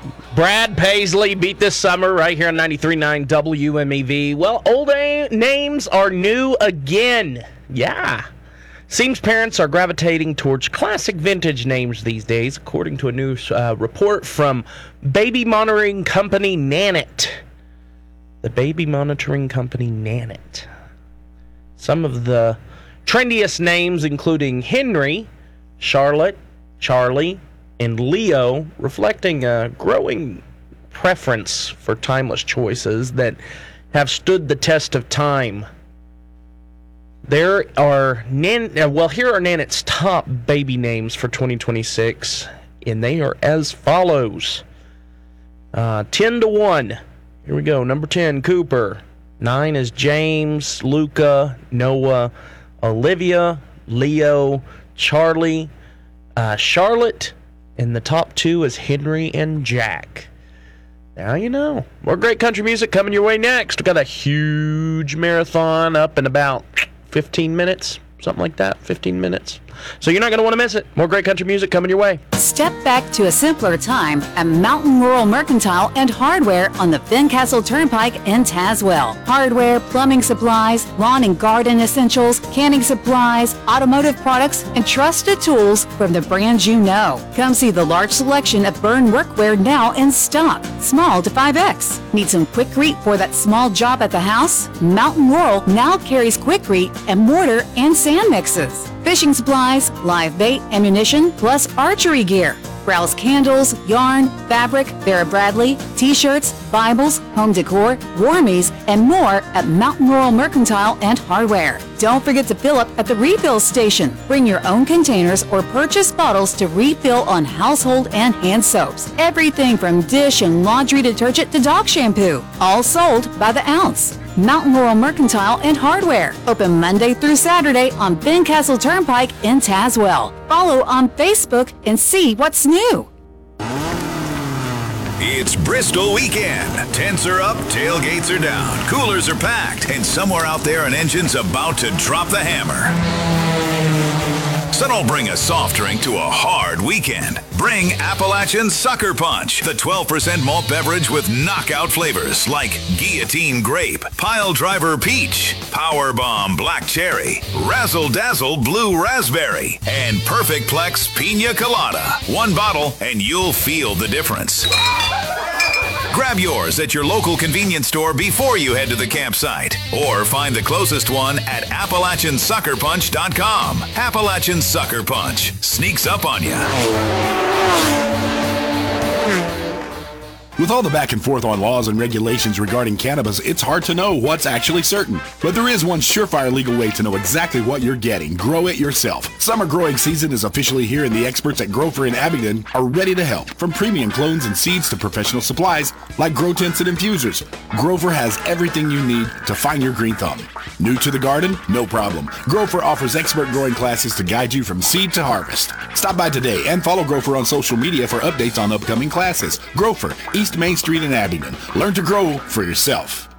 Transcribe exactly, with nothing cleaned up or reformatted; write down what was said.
Brad Paisley beat this summer right here on ninety-three point nine W M E V. Well, old a- names are new again. Yeah. Seems parents are gravitating towards classic vintage names these days, according to a new uh, report from baby monitoring company Nanit. The baby monitoring company Nanit. Some of the trendiest names, including Henry, Charlotte, Charlie, and Leo, reflecting a growing preference for timeless choices that have stood the test of time. There are, Nan- well, here are Nanit's top baby names for twenty twenty-six, and they are as follows. Uh, ten to one. Here we go. Number ten, Cooper. nine is James, Luca, Noah, Olivia, Leo, Charlie, uh, Charlotte, and the top two is Henry and Jack. Now you know. More great country music coming your way next. We've got a huge marathon up in about fifteen minutes, something like that, fifteen minutes. So you're not going to want to miss it. More great country music coming your way. Step back to a simpler time at Mountain Rural Mercantile and Hardware on the Fincastle Turnpike in Tazewell. Hardware, plumbing supplies, lawn and garden essentials, canning supplies, automotive products, and trusted tools from the brands you know. Come see the large selection of Byrne workwear now in stock, small to five X. Need some Quikrete for that small job at the house? Mountain Rural now carries Quikrete and mortar and sand mixes. Fishing supplies, live bait, ammunition, plus archery gear. Browse candles, yarn, fabric, Vera Bradley, t-shirts, Bibles, home decor, warmies, and more at Mountain Rural Mercantile and Hardware. Don't forget to fill up at the refill station. Bring your own containers or purchase bottles to refill on household and hand soaps. Everything from dish and laundry detergent to dog shampoo. All sold by the ounce. Mountain Rural Mercantile and Hardware. Open Monday through Saturday on Fincastle Turnpike in Tazewell. Follow on Facebook and see what's new. It's Bristol weekend. Tents are up, tailgates are down, coolers are packed, and somewhere out there an engine's about to drop the hammer. So don't bring a soft drink to a hard weekend. Bring Appalachian Sucker Punch, the twelve percent malt beverage with knockout flavors like Guillotine Grape, Pile Driver Peach, Power Bomb Black Cherry, Razzle Dazzle Blue Raspberry, and Perfect Plex Pina Colada. One bottle and you'll feel the difference. Grab yours at your local convenience store before you head to the campsite, or find the closest one at Appalachian Sucker Punch dot com. Appalachian Sucker Punch sneaks up on you. With all the back and forth on laws and regulations regarding cannabis, it's hard to know what's actually certain. But there is one surefire legal way to know exactly what you're getting. Grow it yourself. Summer growing season is officially here, and the experts at Grofer in Abingdon are ready to help. From premium clones and seeds to professional supplies like grow tents and infusers, Grover has everything you need to find your green thumb. New to the garden? No problem. Grover offers expert growing classes to guide you from seed to harvest. Stop by today and follow Grover on social media for updates on upcoming classes. Grover, East Main Street in Abingdon. Learn to grow for yourself.